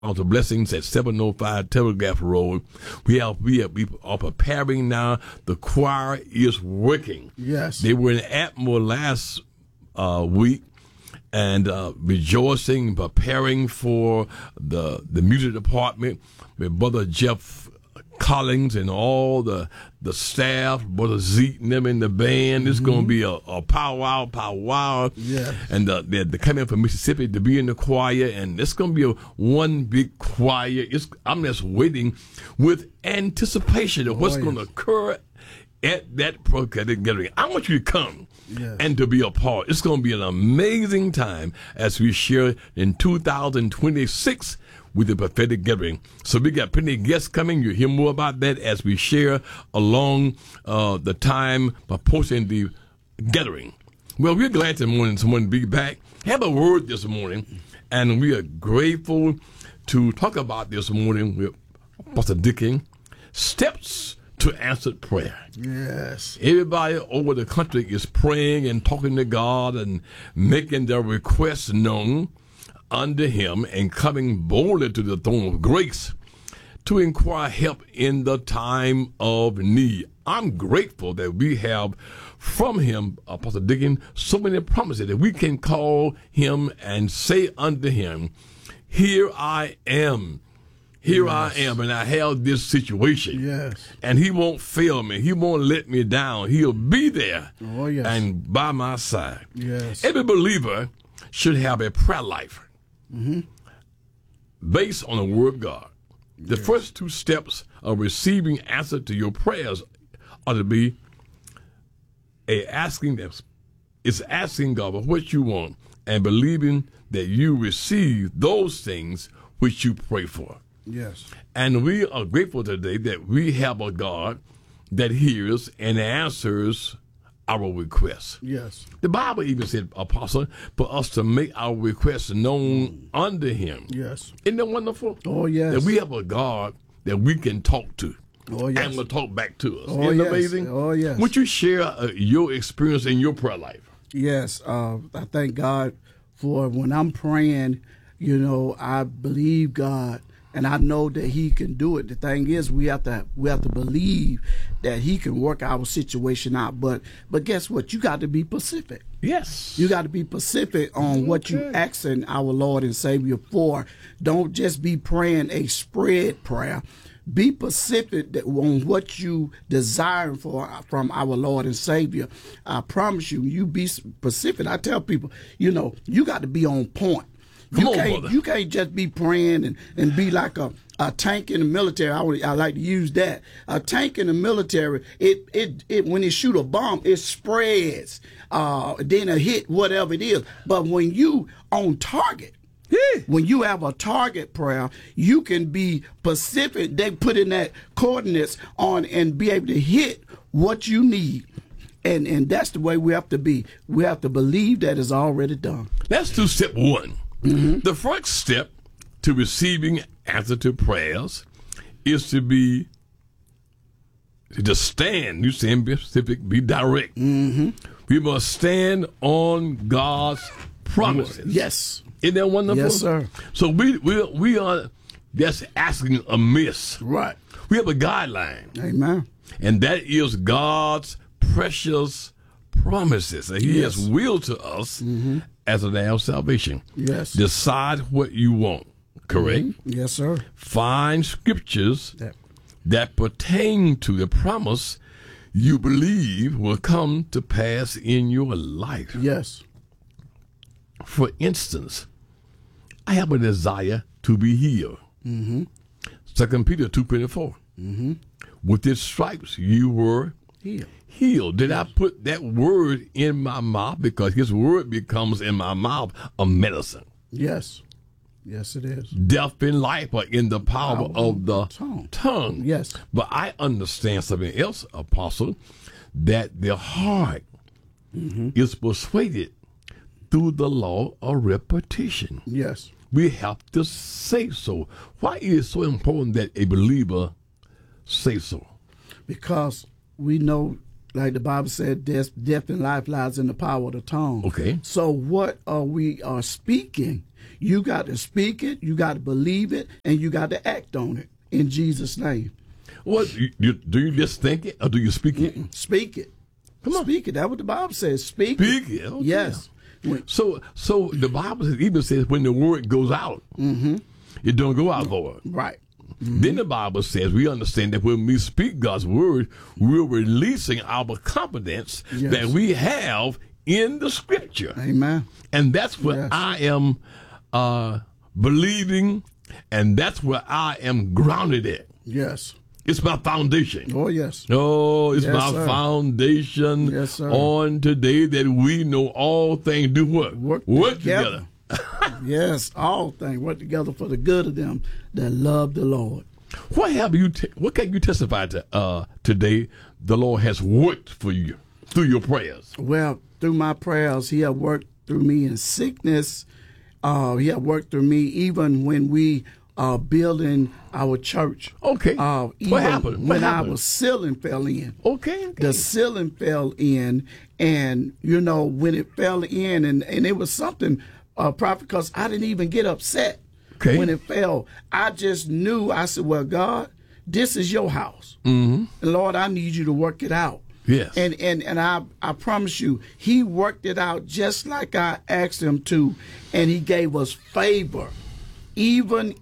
The blessings at 705 Telegraph Road. We are preparing now. The choir is working. Yes. They were in Atmore last week and rejoicing, preparing for the music department with Brother Jeff Collins and all the staff, Brother Zeke and them in the band. It's going to be a powwow. Yeah. And they're coming from Mississippi to be in the choir, and it's going to be one big choir. I'm just waiting with anticipation of what's going to occur at that prophetic gathering. I want you to come and to be a part. It's going to be an amazing time as we share in 2026 with the prophetic gathering. So we got plenty of guests coming. You'll hear more about that as we share along the time approaching the gathering. Well, we're glad this morning to be back. Have a word this morning, and we are grateful to talk about this morning with Pastor Dicking. Steps to answered prayer. Yes. Everybody over the country is praying and talking to God and making their requests known under Him and coming boldly to the throne of grace to inquire help in the time of need. I'm grateful that we have from Him, Apostle Dickin, so many promises that we can call Him and say unto Him, here I am. Here I am, and I have this situation. Yes. And He won't fail me. He won't let me down. He'll be there and by my side. Yes. Every believer should have a prayer life based on the Word of God. The first two steps of receiving answer to your prayers ought to be asking God for what you want and believing that you receive those things which you pray for. Yes. And we are grateful today that we have a God that hears and answers our requests. Yes. The Bible even said, Apostle, for us to make our requests known unto Him. Yes. Isn't that wonderful? Oh, yes. That we have a God that we can talk to. Oh, yes. And will talk back to us. Oh, Isn't yes. it amazing? Oh, yes. Would you share your experience in your prayer life? Yes. I thank God for when I'm praying, I believe God. And I know that He can do it. The thing is, we have to believe that He can work our situation out. But guess what? You got to be specific. Yes. You got to be specific on what you asking our Lord and Savior for. Don't just be praying a spread prayer. Be specific on what you desire for from our Lord and Savior. I promise you be specific. I tell people, you got to be on point. You can't just be praying and be like a tank in the military. I like to use that. A tank in the military, it when it shoot a bomb, it spreads. Then it hit whatever it is. But when you on target, when you have a target prayer, you can be specific. They put in that coordinates on and be able to hit what you need. And that's the way we have to be. We have to believe that it's already done. Let's do step one. The first step to receiving answer to prayers is to stand. You saying be specific, be direct. We must stand on God's promises. Yes. Isn't that wonderful? Yes, sir. So we are just asking amiss. Right. We have a guideline. Amen. And that is God's precious promises that He has willed to us as a day of salvation. Yes. Decide what you want, correct? Yes, sir. Find scriptures that pertain to the promise you believe will come to pass in your life. Yes. For instance, I have a desire to be healed. 2 Peter 2:24. With His stripes you were healed. Did I put that word in my mouth? Because His word becomes in my mouth a medicine. Yes. Yes, it is. Death and life are in the power of the tongue. Yes. But I understand something else, Apostle, that the heart is persuaded through the law of repetition. Yes. We have to say so. Why is it so important that a believer say so? Because we know, like the Bible said, death and life lies in the power of the tongue. Okay. So what we are speaking You got to speak it, you got to believe it, and you got to act on it in Jesus' name. What do you just think it or do you speak it? Speak it. Come on. Speak it. That's what the Bible says. Speak it. Okay. Yes. So the Bible even says when the word goes out, it don't go out void. Right. Then the Bible says we understand that when we speak God's word, we're releasing our confidence that we have in the Scripture. Amen. And that's what I am believing, and that's where I am grounded at. Yes. It's my foundation. Oh, yes. Oh, it's Yes, my sir. foundation Yes, sir. on today that we know all things do what? Work together. Yes, all things work together for the good of them that love the Lord. What can you testify to today the Lord has worked for you through your prayers? Well, through my prayers, He has worked through me in sickness. He has worked through me even when we are building our church. Okay. What happened? When our ceiling fell in. Okay. The ceiling fell in, and when it fell in, and it was something, Prophet, because I didn't even get upset when it fell. I just knew. I said, "Well, God, this is your house, and Lord, I need you to work it out." Yes. And I promise you, He worked it out just like I asked Him to, and He gave us favor. Even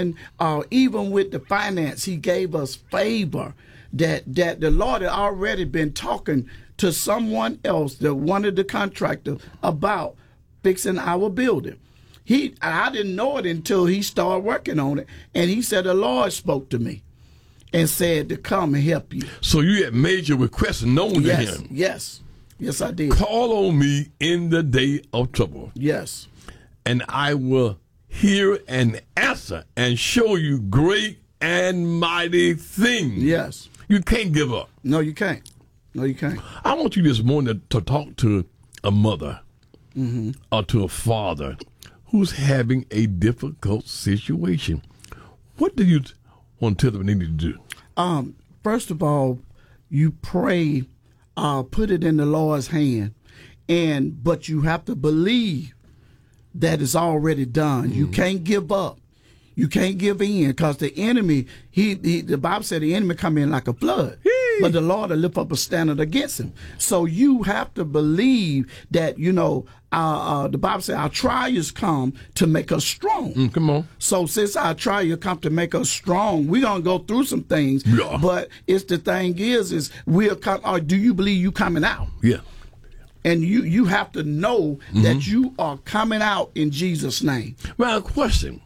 with the finance, He gave us favor that the Lord had already been talking to someone else, one of the contractors, about fixing our building. I didn't know it until he started working on it, and he said the Lord spoke to me and said to come and help you. So you had made your request known to Him. Yes, I did. Call on me in the day of trouble. Yes, and I will hear and answer and show you great and mighty things. Yes. You can't give up. No, you can't. I want you this morning to talk to a mother or to a father who's having a difficult situation. What do you want to tell them they need to do? First of all, you pray, put it in the Lord's hand, but you have to believe that is already done. You can't give up. You can't give in, because the enemy, the Bible said the enemy come in like a flood, but the Lord will lift up a standard against him. So you have to believe that, the Bible said our trials come to make us strong. Come on. So since our trial come to make us strong, we're going to go through some things, but the thing is we'll come, or do you believe you coming out? Yeah. And you have to know that you are coming out in Jesus' name. Well, question.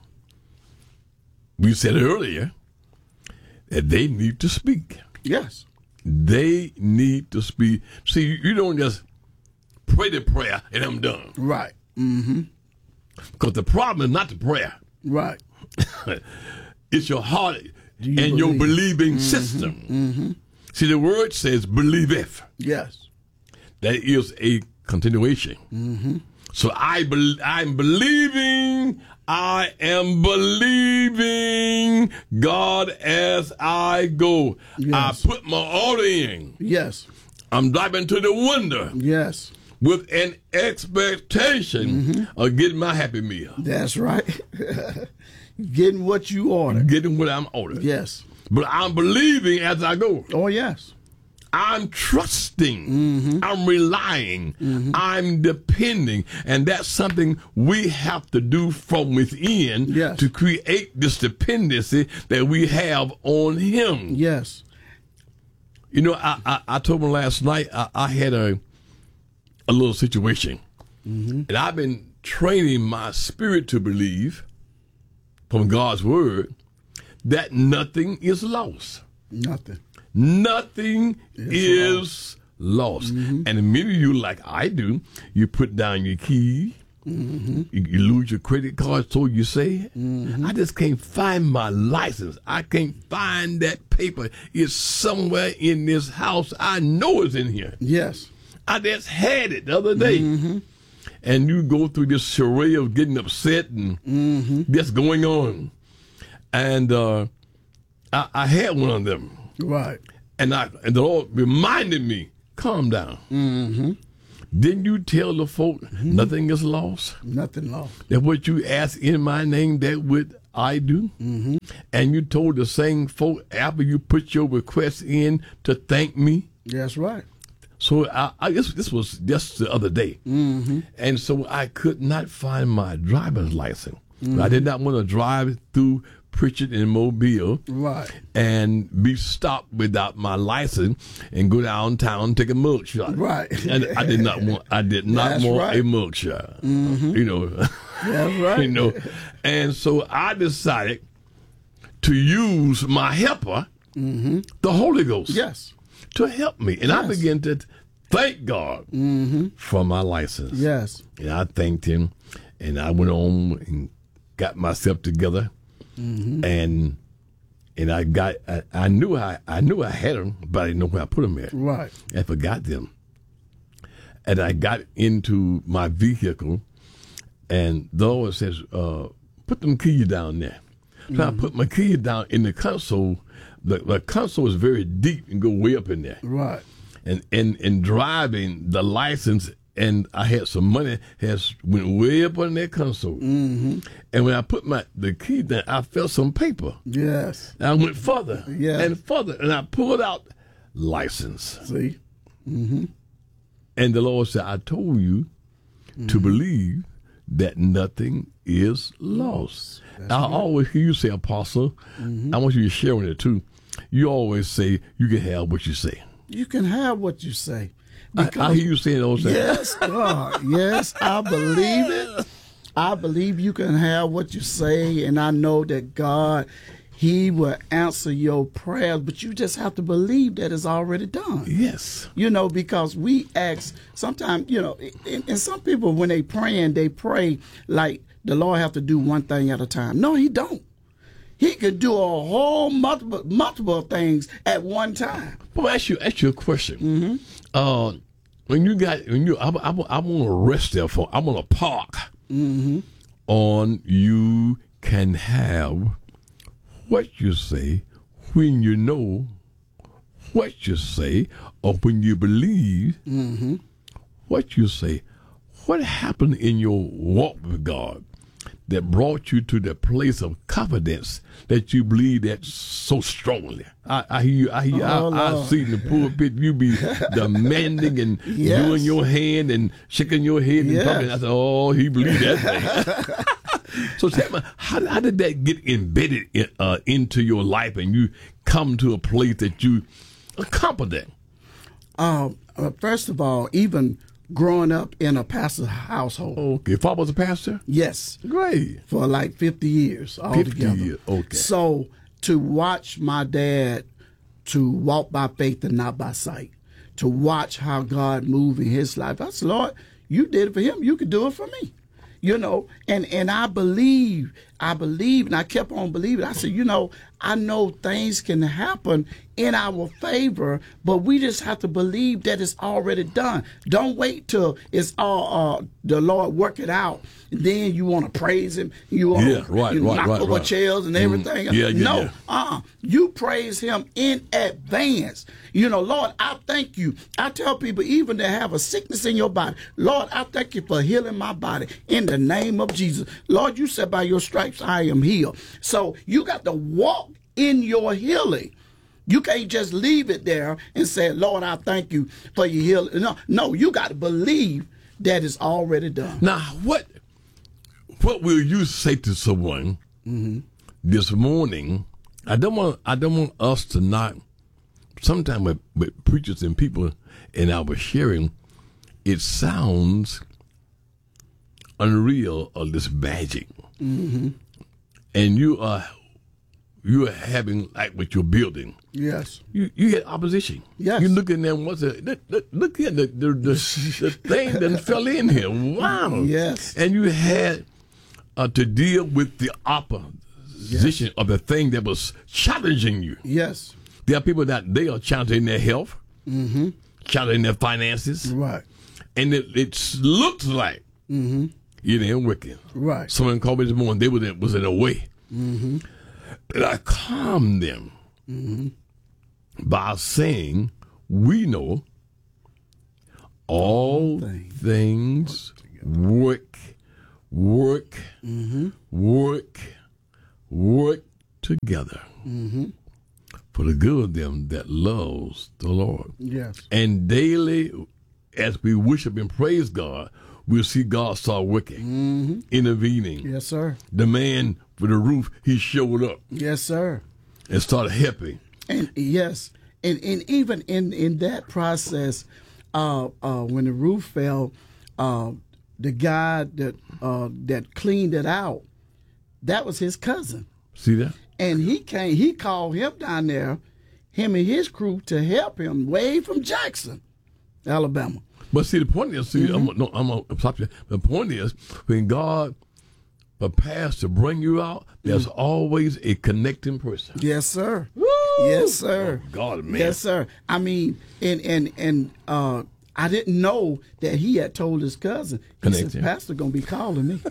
We said earlier that they need to speak. Yes. They need to speak. See, you don't just pray the prayer and I'm done. Right. Because the problem is not the prayer. Right. It's your heart and your believing system. See, the word says believeth. Yes. That is a continuation. So I'm believing, I am believing God as I go. Yes. I put my order in. Yes. I'm driving to the window. Yes. With an expectation of getting my Happy Meal. That's right. Getting what you ordered. Getting what I'm ordered. Yes. But I'm believing as I go. Oh, yes. I'm trusting, I'm relying, I'm depending, and that's something we have to do from within to create this dependency that we have on Him. Yes. I told him last night I had a little situation, and I've been training my spirit to believe from God's word that nothing is lost. Nothing is lost. And many of you, like I do, you put down your key, you lose your credit card, so you say, I just can't find my license. I can't find that paper. It's somewhere in this house. I know it's in here. Yes. I just had it the other day. And you go through this charade of getting upset and just going on. And I had one of them. Right. And the Lord reminded me, calm down. Didn't you tell the folk nothing is lost? Nothing lost. That what you ask in my name, that would I do? And you told the same folk after you put your request in to thank me. That's right. So this was just the other day. And so I could not find my driver's license. I did not want to drive through Pritchard and Mobile and be stopped without my license and go downtown and take a mugshot. Right. And I did not want a mugshot. You know. That's right. You know. And so I decided to use my helper, the Holy Ghost. Yes. To help me. And I began to thank God for my license. Yes. And I thanked him, and I went on and got myself together, and I knew I had them, but I didn't know where I put them at. Right. I forgot them. And I got into my vehicle, and the Lord says, put them keys down there. So I put my keys down in the console. The console is very deep and go way up in there. Right. And driving the license, and I had some money, went way up on that console. And when I put the key down, I felt some paper. Yes. And I went further and further, and I pulled out license. See? And the Lord said, I told you to believe that nothing is lost. I always hear you say, Apostle, I want you to share with it too. You always say you can have what you say. You can have what you say. I hear you saying those things. Yes, God. Yes, I believe it. I believe you can have what you say, and I know that God, He will answer your prayers, but you just have to believe that it's already done. Yes. You know, because we ask, sometimes, you know, and some people, when they pray like the Lord have to do one thing at a time. No, He don't. He could do a whole multiple things at one time. Well, ask you a question. I want to rest there I want to park on you can have what you say when you know what you say, or when you believe what you say. What happened in your walk with God that brought you to the place of confidence that you believe that so strongly? I hear you. I see in the pulpit you be demanding and doing your hand and shaking your head and talking. I said, oh, he believed that thing. So tell me, how did that get embedded into your life, and you come to a place that you are confident? First of all, even growing up in a pastor's household. Okay, if I was a pastor? Yes. Great. For like 50 years altogether. 50 years, okay. So to watch my dad to walk by faith and not by sight, to watch how God moved in his life, I said, Lord, you did it for him, you could do it for me. You know, and I believe, and I kept on believing. I said, you know, I know things can happen in our favor, but we just have to believe that it's already done. Don't wait till it's all the Lord work it out. Then you want to praise him. You want to knock over chairs and everything. You praise him in advance. You know, Lord, I thank you. I tell people, even to have a sickness in your body, Lord, I thank you for healing my body in the name of Jesus. Lord, you said by your stripes I am healed. So you got to walk in your healing. You can't just leave it there and say, Lord, I thank you for your healing. No, you got to believe that it's already done. Now, what will you say to someone this morning? I don't want us to not. Sometimes with preachers and people in our sharing, it sounds unreal or this magic, and you are having like what you're building. Yes, you get opposition. Yes, you look at them. Look at the thing that fell in here. Wow. Yes, and you had to deal with the opposition of the thing that was challenging you. Yes. There are people that they are challenging their health, challenging their finances, right? And it looks like they're wicked, right? Someone called me this morning; they was in a way, and I calmed them by saying, "We know all things work together for the good of them that loves the Lord. Yes. And daily, as we worship and praise God, we'll see God start working, intervening. Yes, sir. The man with the roof, he showed up Yes, sir. and started helping. And yes, and even in that process, when the roof fell, the guy that cleaned it out, that was his cousin. See that? And he called him down there, him and his crew, to help him way from Jackson, Alabama. But see, the point is, I'm gonna stop you. The point is, when God prepares to bring you out, there's always a connecting person. Yes, sir. Woo! Yes, sir. Oh, God, man. Yes, sir. I mean, and I didn't know that he had told his cousin. He said, Pastor gonna be calling me.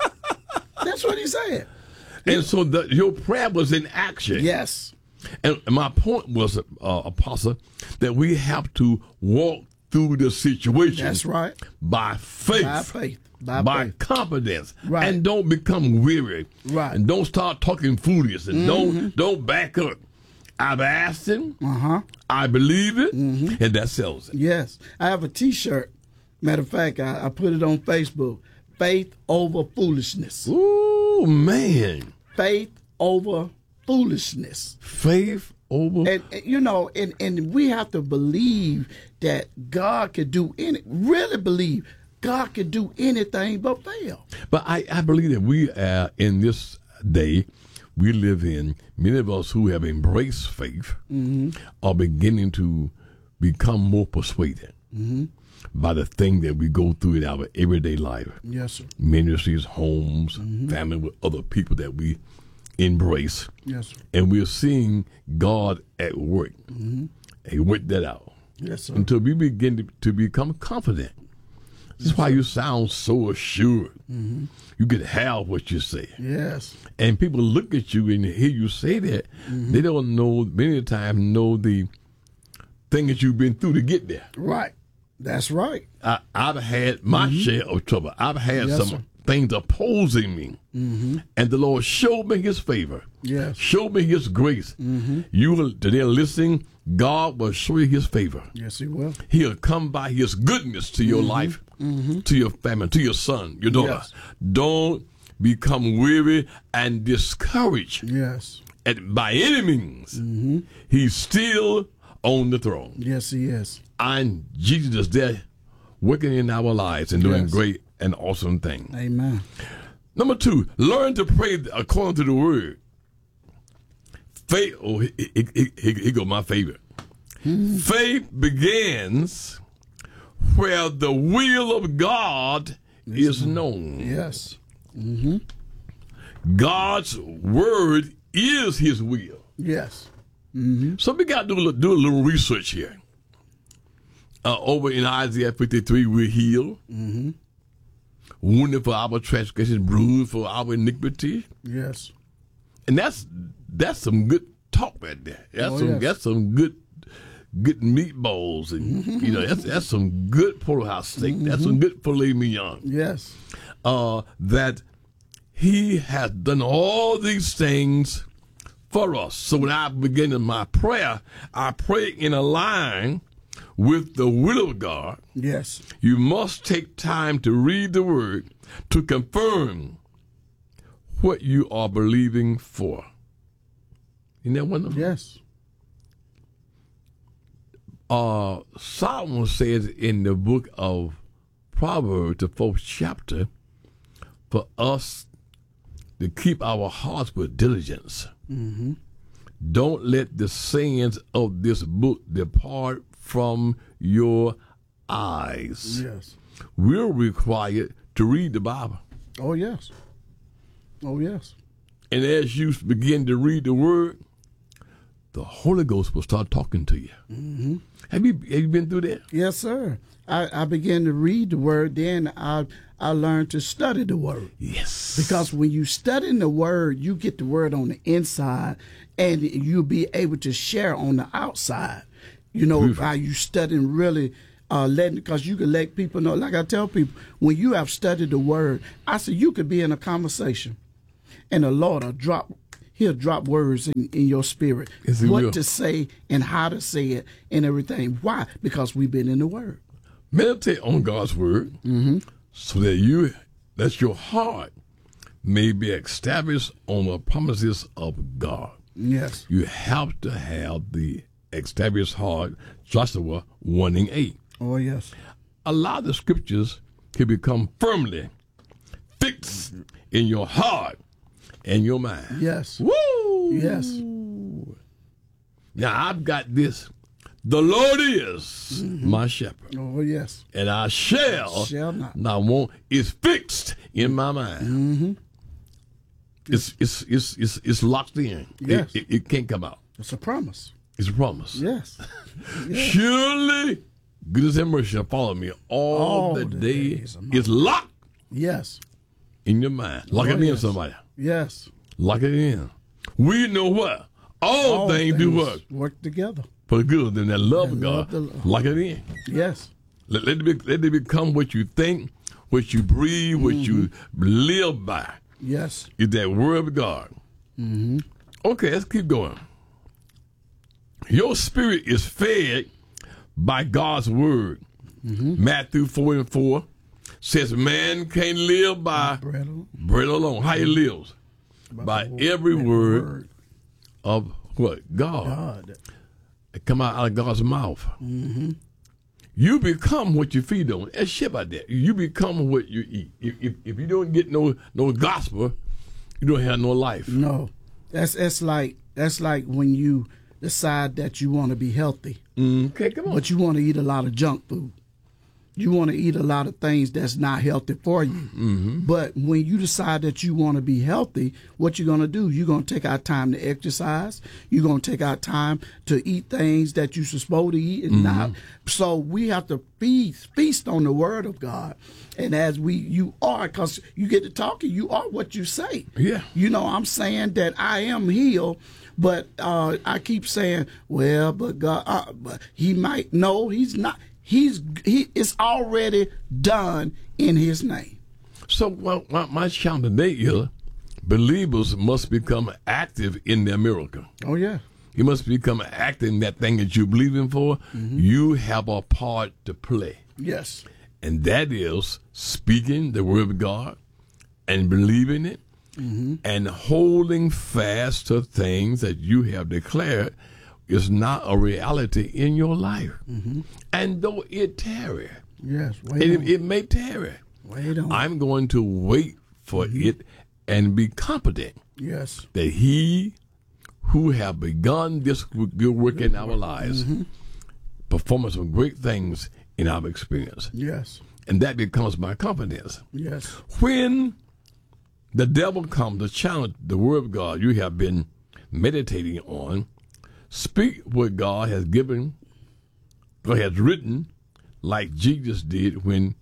That's what he said. And so your prayer was in action. Yes. And my point was, Apostle, that we have to walk through the situation. That's right. By faith. By faith. By confidence. Right. And don't become weary. Right. And don't start talking foolish. And don't back up. I've asked him. I believe it. And that sells it. Yes. I have a T-shirt. Matter of fact, I put it on Facebook. Faith over foolishness. Ooh, man. Faith over foolishness. Faith over. And we have to believe that God could do really believe God could do anything but fail. But I believe that we are in this day we live in, many of us who have embraced faith are beginning to become more persuaded by the thing that we go through in our everyday life. Yes, sir. Ministries, homes, family with other people that we embrace. Yes, sir. And we're seeing God at work. He worked that out. Yes, sir. Until we begin to become confident. That's why you sound so assured. You can have what you say. Yes. And people look at you and hear you say that. They don't know, many times, the thing that you've been through to get there. Right. That's right. I've had my share of trouble. I've had some things opposing me. And the Lord showed me his favor. Yes. Showed me his grace. You today listening, God will show you his favor. Yes, he will. He'll come by his goodness to your life, to your family, to your son, your daughter. Yes. Don't become weary and discouraged. Yes. And by any means, he's still on the throne. Yes, he is. And Jesus is there working in our lives and doing great and awesome things. Amen. Number 2, learn to pray according to the word. Faith, here go my favorite. Faith begins where the will of God is known. Yes. God's word is his will. Yes. So we got to do a little research here. Over in Isaiah 53, we're healed. Wounded for our transgressions, bruised for our iniquity. Yes. And that's some good talk right there. That's some good meatballs, and that's some good porterhouse steak. That's some good filet mignon. Yes. That he has done all these things for us. So when I begin in my prayer, I pray in a line with the will of God. Yes. You must take time to read the word to confirm what you are believing for. Isn't that wonderful? Yes. Solomon says in the book of Proverbs, the 4th chapter, for us to keep our hearts with diligence. Don't let the sayings of this book depart from your eyes. Yes. We're required to read the Bible. Oh, yes. Oh, yes. And as you begin to read the word, the Holy Ghost will start talking to you. Have you been through that? Yes, sir. I began to read the word, then I learned to study the word. Yes. Because when you study the word, you get the word on the inside, and you'll be able to share on the outside. You know, how you studying really letting, because you can let people know. Like I tell people, when you have studied the word, I said you could be in a conversation, and the Lord He'll drop words in your spirit, yes, what will. to say and how to say it and everything. Why? Because we've been in the word. Meditate on God's word, so that your heart may be established on the promises of God. Yes. You have to have the established heart, Joshua 1:8. Oh, yes. Allow the scriptures to become firmly fixed in your heart and your mind. Yes. Woo! Yes. Now I've got this. The Lord is my shepherd, Oh, yes. and I shall not. want. It's fixed in my mind. It's locked in. Yes. It can't come out. It's a promise. It's a promise. Yes. Surely goodness and mercy shall follow me all the days. It's locked Yes. in your mind. Lock it in, somebody. Yes. Lock it in. We know what? All things do what? Work together. For the good of them that love God. the Lord. Lock it in. Yes. Let it become what you think, what you breathe, what you live by. Yes. Is that word of God. Okay, let's keep going. Your spirit is fed by God's word. Matthew 4:4 says, man can't live by bread alone. How he lives? By every word of what? God. It come out of God's mouth. You become what you feed on. That's shit about that. You become what you eat. If you don't get no gospel, you don't have no life. No. That's like when you decide that you want to be healthy. Okay, come on. But you want to eat a lot of junk food. You want to eat a lot of things that's not healthy for you. But when you decide that you want to be healthy, what you're going to do, you're going to take out time to exercise. You're going to take out time to eat things that you're supposed to eat and not. So we have to feast on the word of God. And as you are, because you get to talking, you are what you say. Yeah. You know, I'm saying that I am healed. But I keep saying, well, but God, but he might. No, he's not. It's already done in his name. So my challenge today is believers must become active in their miracle. Oh, yeah. You must become active in that thing that you're believing for. You have a part to play. Yes. And that is speaking the word of God and believing it and holding fast to things that you have declared is not a reality in your life. And though it tarry, yes, it may tarry, wait on. I'm going to wait for it and be confident Yes. that he who have begun this good work in our lives perform some great things in our experience. Yes. And that becomes my confidence. Yes. When the devil comes to challenge the word of God you have been meditating on, speak what God has given, or has written, like Jesus did when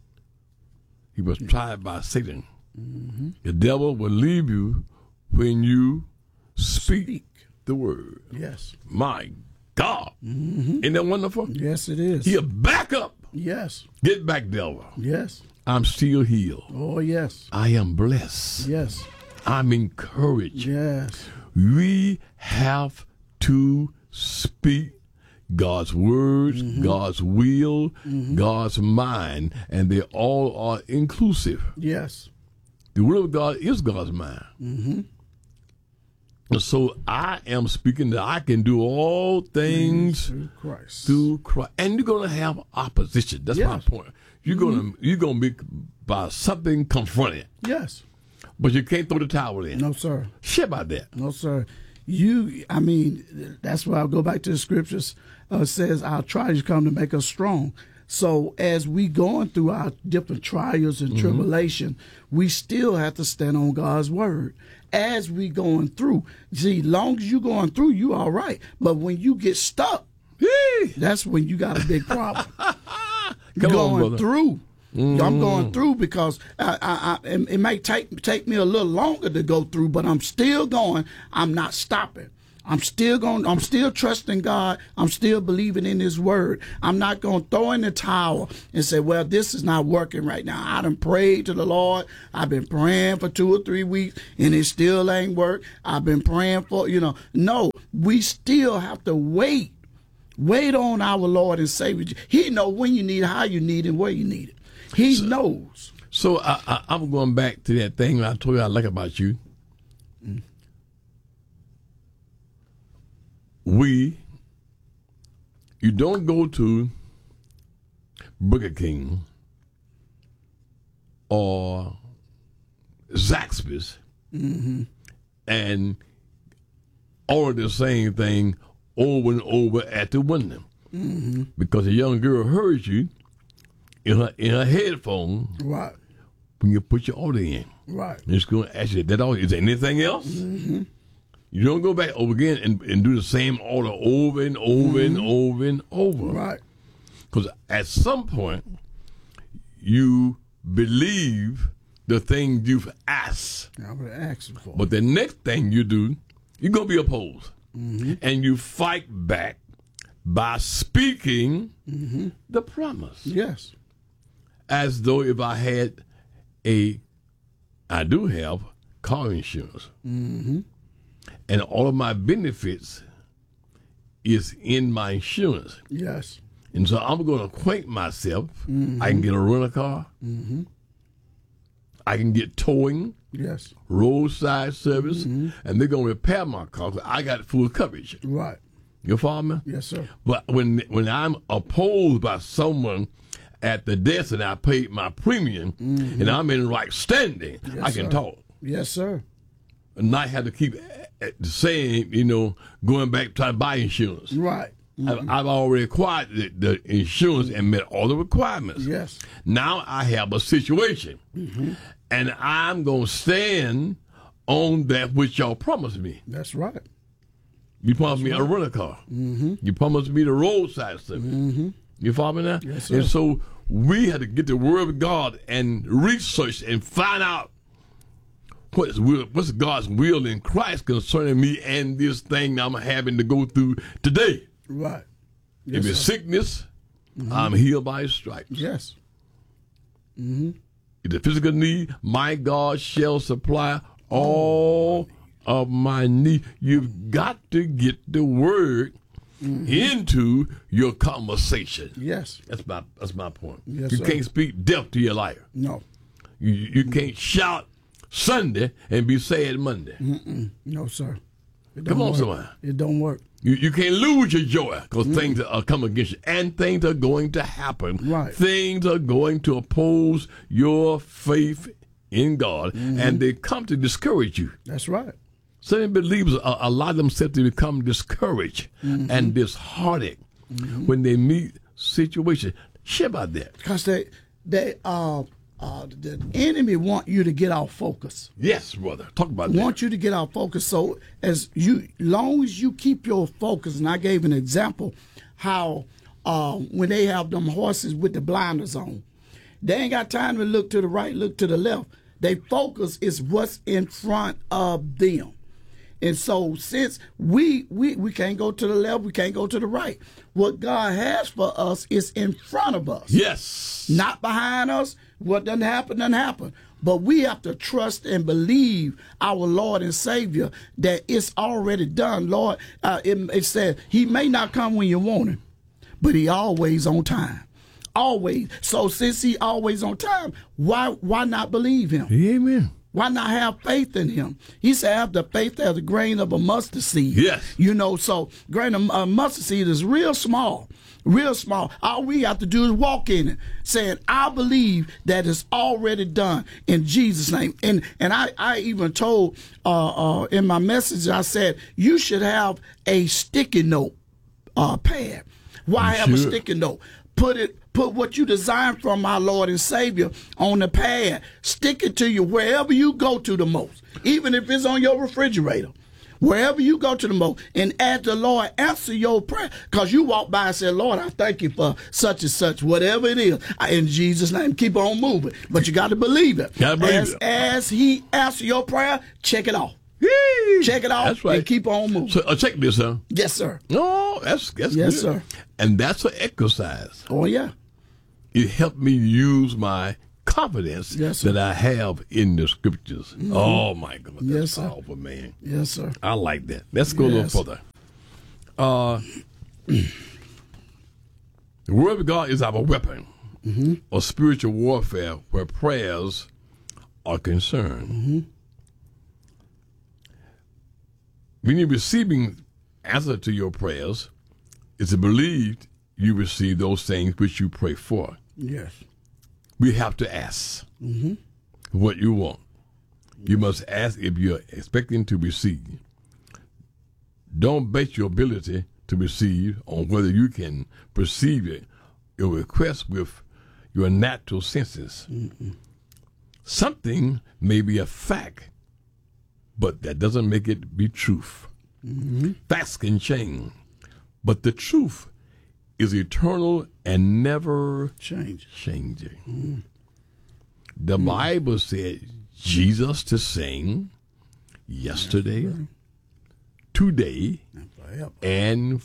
he was tried by Satan. The devil will leave you when you speak the word. Yes. My God. Isn't that wonderful? Yes, it is. He'll back up. Yes. Get back, devil. Yes. I'm still healed. Oh, yes. I am blessed. Yes. I'm encouraged. Yes. We have to speak God's words, God's will, God's mind, and they all are inclusive. Yes. The word of God is God's mind. So I am speaking that I can do all things Through Christ. through Christ. And you're going to have opposition. That's my point. You're going to be by something confronted. Yes. But you can't throw the towel in. No, sir. Shit about that. No, sir. That's why I'll go back to the scriptures. Says our trials come to make us strong. So as we going through our different trials and tribulation, we still have to stand on God's word. As we going through, see, long as you going through, you all right. But when you get stuck, that's when you got a big problem. Going through. I'm going through because it may take me a little longer to go through, but I'm still going. I'm not stopping. I'm still trusting God. I'm still believing in His word. I'm not going to throw in the towel and say, well, this is not working right now. I done prayed to the Lord. I've been praying for 2 or 3 weeks and it still ain't work. I've been praying for, no, we still have to wait. Wait on our Lord and Savior. He knows when you need it, how you need it, and where you need it. He knows. So I'm going back to that thing I told you I like about you. You don't go to Burger King or Zaxby's and order the same thing over and over at the window because a young girl heard you in her headphone right when you put your order in. Right. And it's going to ask you, that all, is there anything else? You don't go back over again and do the same order over and over and over and over. Right. Because at some point, you believe the thing you've asked. I would ask for. But the next thing you do, you're going to be opposed. And you fight back by speaking the promise. Yes. As though if I had I do have car insurance. And all of my benefits is in my insurance. Yes. And so I'm going to acquaint myself. I can get a rental car. I can get towing. Yes. Roadside service. And they're going to repair my car because I got full coverage. Right. You follow me? Yes, sir. But when I'm opposed by someone at the desk and I paid my premium and I'm in right standing, Yes, I can sir. talk. Yes, sir. And not have to keep saying, going back trying to buy insurance. Right. I've already acquired the insurance and met all the requirements. Yes. Now I have a situation, and I'm going to stand on that which y'all promised me. That's right. You promised me a rental car. You promised me the roadside service. You follow me now? Yes, sir. And so we had to get the Word of God and research and find out what's God's will in Christ concerning me and this thing I'm having to go through today. Right. If Yes, it's sir. sickness, I'm healed by His stripes. Yes. If the physical need, my God shall supply all of my need. You've got to get the Word into your conversation. Yes. That's my point. Yes, you sir. can't speak death to your life. No. You can't shout Sunday and be sad Monday. No, sir. It Come don't on, work. someone. It don't work. You can't lose your joy because things are coming against you, and things are going to happen. Right. Things are going to oppose your faith in God, and they come to discourage you. That's right. Some believers allow themselves to become discouraged and disheartened when they meet situations. Share about that. Because the enemy want you to get off focus. Yes, brother. Talk about that. Want you to get off focus. So long as you keep your focus, and I gave an example how when they have them horses with the blinders on, they ain't got time to look to the right, look to the left. Their focus is what's in front of them. And so since we can't go to the left, we can't go to the right. What God has for us is in front of us. Yes. Not behind us. What doesn't happen. But we have to trust and believe our Lord and Savior that it's already done. Lord, it said He may not come when you want Him, but He always on time. Always. So since He always on time, why not believe Him? Amen. Why not have faith in Him? He said, have the faith as a grain of a mustard seed. Yes. So grain of mustard seed is real small. Real small. All we have to do is walk in it, saying, I believe that it's already done in Jesus' name. And I even told in my message, I said, you should have a sticky note pad. Why have a sticky note? Put what you designed from our Lord and Savior on the pad. Stick it to you wherever you go to the most, even if it's on your refrigerator. Wherever you go to the most, and as the Lord answer your prayer, because you walk by and say, Lord, I thank you for such and such, whatever it is. In Jesus' name, keep on moving. But you got to believe it. Gotta believe it. As He answers your prayer, check it off. Yee. Check it out. That's right. And keep on moving. So check this, huh? Yes, sir. No, that's Yes, good. sir. And that's an exercise. Oh, yeah. It helped me use my confidence Yes, sir. that I have in the scriptures. Oh my God, that's Yes, sir. powerful, man. Yes, sir. I like that. Let's go a Yes. little further. The word of God is our weapon of spiritual warfare where prayers are concerned. When you're receiving answer to your prayers, it's believed you receive those things which you pray for. Yes. We have to ask what you want. You must ask if you're expecting to receive. Don't base your ability to receive on whether you can perceive it, your request with your natural senses. Something may be a fact, but that doesn't make it be truth. Facts can change, but the truth is eternal and never Change. changing. The Bible said Jesus the same yesterday, today, And forever. and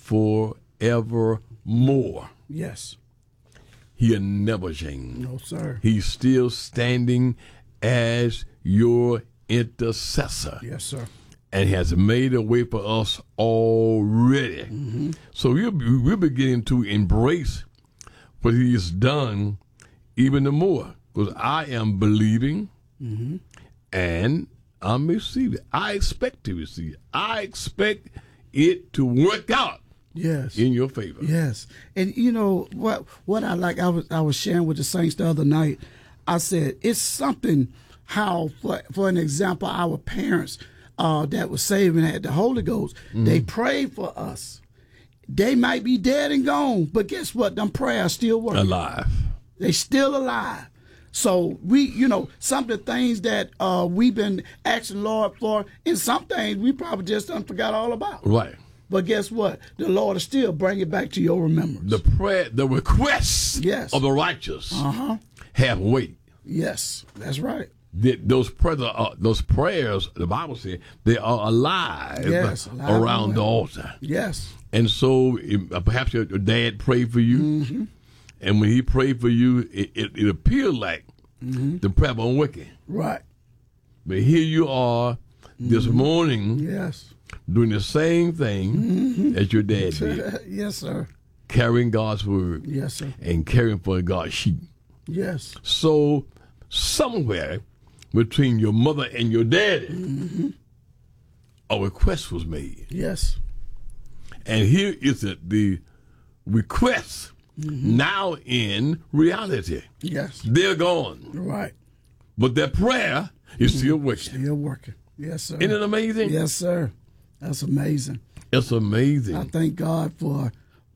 forevermore. Yes. He'll never change. No, sir. He's still standing as your intercessor Yes, sir. and has made a way for us already. So we're beginning to embrace what he has done even the more, because I am believing and I'm receiving. I expect to receive. I expect it to work out Yes. in your favor. Yes, and you know what I like. I was sharing with the saints the other night. I said it's something how, for an example, our parents that were saved and had the Holy Ghost, they prayed for us. They might be dead and gone, but guess what? Them prayers still work. Alive. They still alive. So we, some of the things that we've been asking Lord for, and some things we probably just done forgot all about. Right. But guess what? The Lord will still bring it back to your remembrance. The requests Yes. of the righteous Uh-huh. have weight. Yes, that's right. Those prayers, the Bible says, they are alive, Yes, alive around and the well. altar. Yes. And so perhaps your dad prayed for you, and when he prayed for you, it appeared like the prayer wasn't working. Right. But here you are this morning Yes. doing the same thing as your dad did, Yes, sir. carrying God's word Yes, sir. and caring for God's sheep. Yes. So somewhere between your mother and your daddy, a request was made. Yes. And here is the request now in reality. Yes. They're gone, Right. but their prayer is still working. Still working. Yes, sir. Isn't it amazing? Yes, sir. That's amazing. It's amazing. I thank God for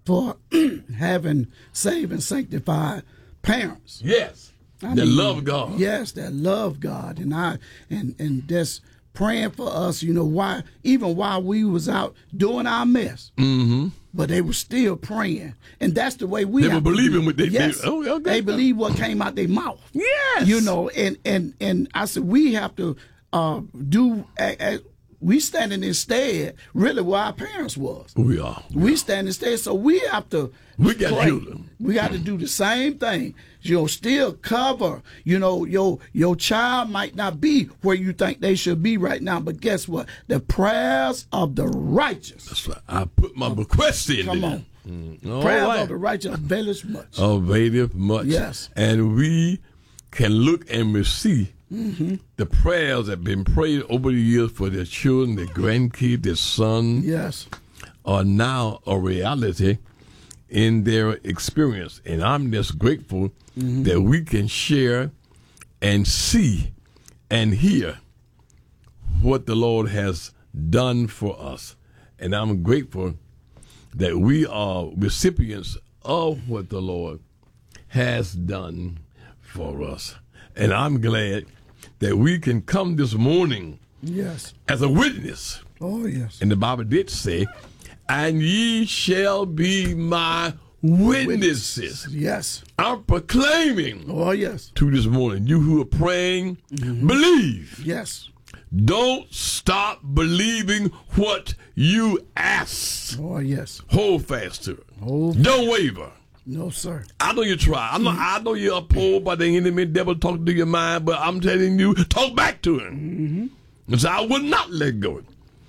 having saved and sanctified parents. Yes. I That mean, love God. Yes, that love God, and just praying for us. Why? Even while we was out doing our mess, but they were still praying, and that's the way we. They were have to believing do. what they Yes, did. Oh, okay. They believe what came out their mouth. Yes. And I said we have to do. We standing instead, really, where our parents was. We are. We stand instead, so we have to. We got pray. children. We got to do the same thing. Still cover. Your child might not be where you think they should be right now, but guess what? The prayers of the righteous. That's right. I put my request in Come there. on. All Prayers right. of the righteous availeth much. Availeth much. Yes. And we can look and receive the prayers that have been prayed over the years for their children, their grandkids, their sons, Yes. are now a reality in their experience. And I'm just grateful that we can share and see and hear what the Lord has done for us. And I'm grateful that we are recipients of what the Lord has done for us. And I'm glad that we can come this morning Yes. as a witness. Oh, yes. And the Bible did say, and ye shall be my witnesses. Yes. I'm proclaiming Oh, yes. to this morning, you who are praying, believe Yes. Don't stop believing what you ask. Oh, yes. Hold fast to it. Don't waver. No, sir. I know you try. I know you're opposed by the enemy, devil talking to your mind, but I'm telling you, talk back to him. And so I will not let go.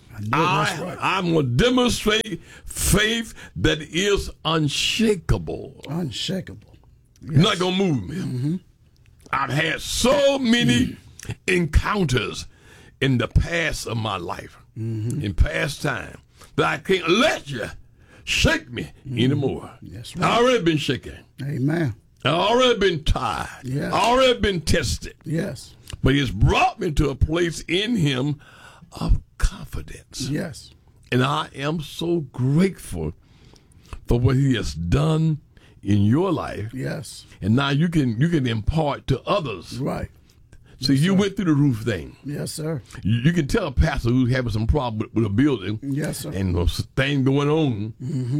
I'm going to demonstrate faith that is unshakable. Unshakable. Yes. Not going to move me. I've had so many encounters in the past of my life, in past time, that I can't let you shake me anymore. That's right. I already been shaken. Amen. I already been tired. Yes. I already been tested. Yes. But he's brought me to a place in him of confidence. Yes. And I am so grateful for what he has done in your life. Yes. And now you can impart to others. Right. See, you went through the roof thing. Yes, sir. You can tell a pastor who's having some problem with a building. Yes, sir. And a thing going on.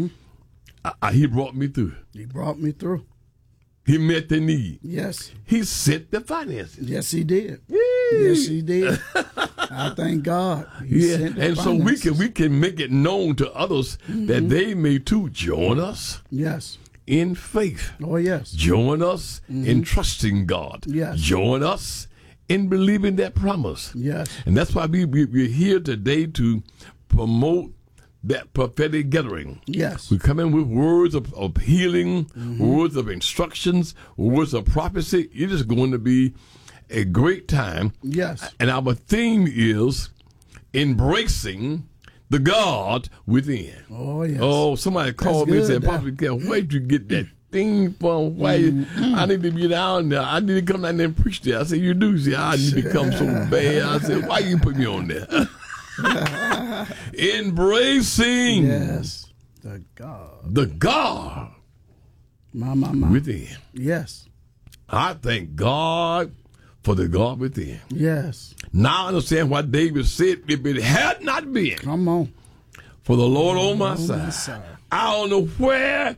He brought me through. He brought me through. He met the need. Yes. He sent the finances. Yes, he did. Yay. Yes, he did. I thank God. He sent the and finances. so we can make it known to others that they may too join us. Yes. In faith. Oh, yes. Join us in trusting God. Yes. Join us in believing that promise. Yes. And that's why we're here today to promote that prophetic gathering. Yes. We come in with words of healing, words of instructions, words of prophecy. It is going to be a great time. Yes. And our theme is embracing the God within. Oh, yes. Oh, somebody called me and said, Pastor, where'd you get that thing from? Why I need to be down there. I need to come down there and preach there. I said, you do? See, I need to become so bad. I said, why you put me on there? Embracing the God. The God My. within. Yes. I thank God for the God within. Yes. Now I understand why David said, if it had not been Come on. for the Lord on my side, I don't know where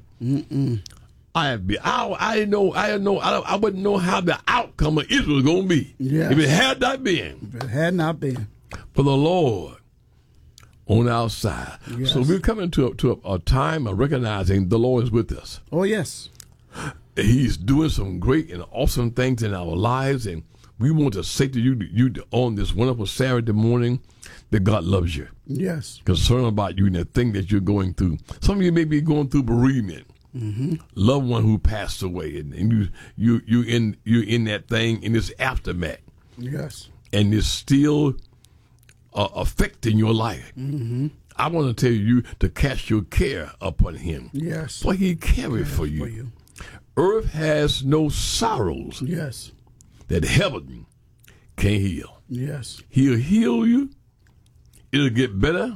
I have been. I wouldn't know how the outcome of Israel was going to be. Yes. If it had not been If it had not been. for the Lord on our side. Yes. So we're coming to a time of recognizing the Lord is with us. Oh, yes. He's doing some great and awesome things in our lives, and we want to say to you on this wonderful Saturday morning that God loves you. Yes. Concerned about you and the thing that you're going through. Some of you may be going through bereavement. Loved one who passed away, and you're in that thing in this aftermath. Yes. And it's still affecting your life. I want to tell you to cast your care upon him. Yes. For he careth for you. Earth has no sorrows Yes. that heaven can't heal. Yes. He'll heal you. It'll get better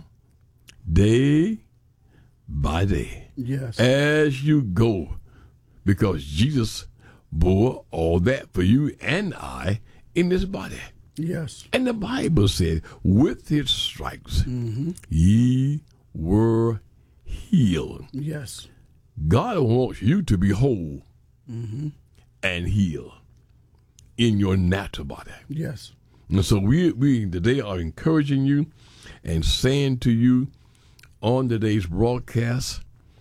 day by day Yes. as you go, because Jesus bore all that for you and I in this body. Yes. And the Bible said, with his stripes, ye were healed. Yes. God wants you to be whole and healed in your natural body. Yes. And so we today are encouraging you and saying to you on today's broadcast,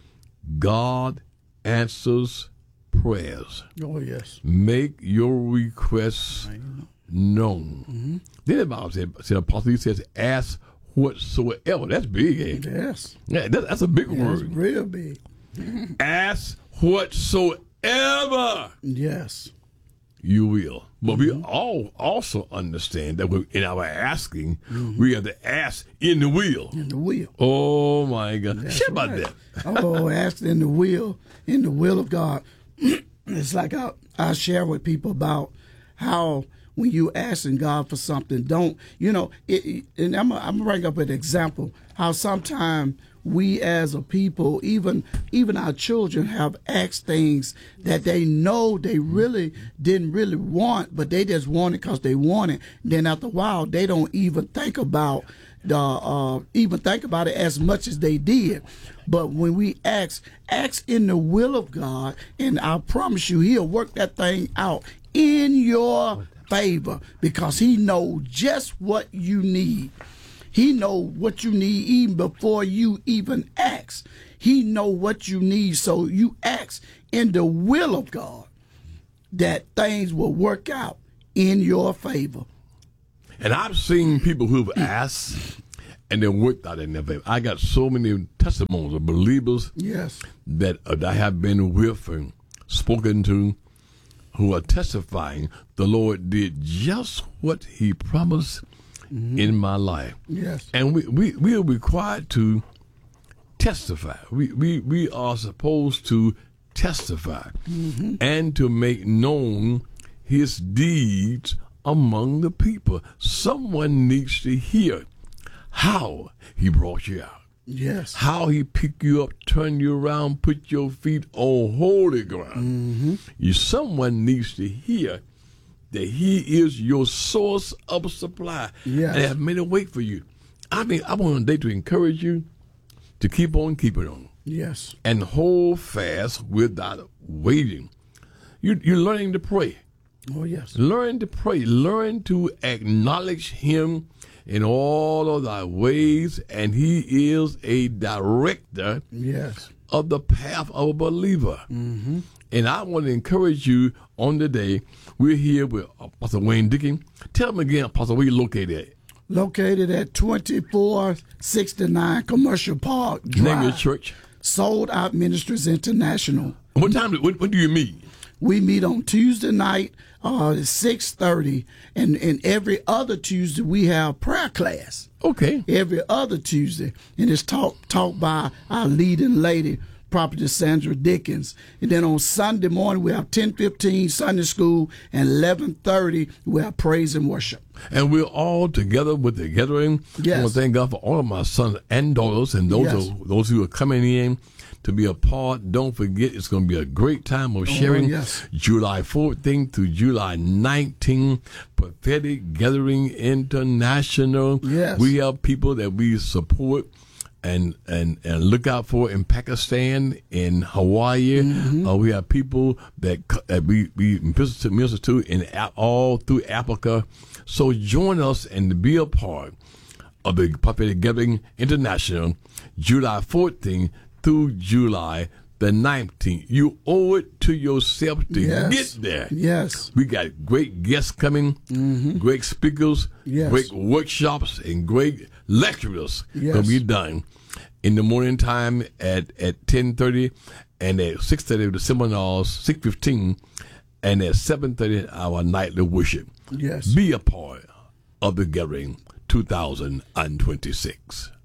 God answers prayers. Oh, yes. Make your requests known. Then the Bible said Apostle, he says, ask whatsoever. That's big, ain't it? Yes. Yeah, that's a big That's word. real big. Ask whatsoever Yes. you will. But we all also understand that in our asking, we have to ask in the will. In the will. Oh, my God. That's Shit about right. that. Oh, ask in the will of God. It's like I share with people about how when you asking God for something, don't, and I'm going to bring up an example, how sometimes we as a people, even our children, have asked things that they know they really didn't really want, but they just want it because they want it. Then after a while, they don't even think about it as much as they did. But when we ask in the will of God, and I promise you, He'll work that thing out in your favor because he knows just what you need. He knows what you need even before you even ask. He knows what you need, so you ask in the will of God that things will work out in your favor. And I've seen people who've asked and then worked out in their favor. I got so many testimonies of believers that I have been with and spoken to who are testifying the Lord did just what he promised in my life. Yes. And we are required to testify. We are supposed to testify and to make known his deeds among the people. Someone needs to hear how he brought you out. Yes. How he picked you up, turned you around, put your feet on holy ground. Someone needs to hear that he is your source of supply. Yes. And have made a way for you. I mean, I want today to encourage you to keep on keeping on. Yes. And hold fast without waiting. You're learning to pray. Oh, yes. Learn to pray. Learn to acknowledge him in all of thy ways, and he is a director of the path of a believer. And I want to encourage you on the day. We're here with Apostle Wayne Dickey. Tell them again, Apostle, where you located at? Located at 2469 Commercial Park Drive. Name of your church? Sold Out Ministries International. What time? When do you meet? We meet on Tuesday night, 6:30, and every other Tuesday we have prayer class. Okay. Every other Tuesday, and it's taught by our leading lady, Prophetess Sandra Dickens. And then on Sunday morning we have 10:15 Sunday school, and 11:30 we have praise and worship. And we're all together with the gathering. Yes. I want to thank God for all of my sons and daughters, and those who are coming in to be a part. Don't forget, it's going to be a great time of sharing. July 14th through July 19th, Prophetic Gathering International. Yes. We have people that we support and look out for in Pakistan, in Hawaii. We have people that we minister to in all through Africa. So join us and be a part of the Prophetic Gathering International, July 14th through July the 19th. You owe it to yourself to get there. Yes. We got great guests coming, great speakers, great workshops, and great lecturers going to be done in the morning time at 10:30, and at 6:30 the seminars, 6:15, and at 7:30 our nightly worship. Yes. Be a part of the gathering 2026.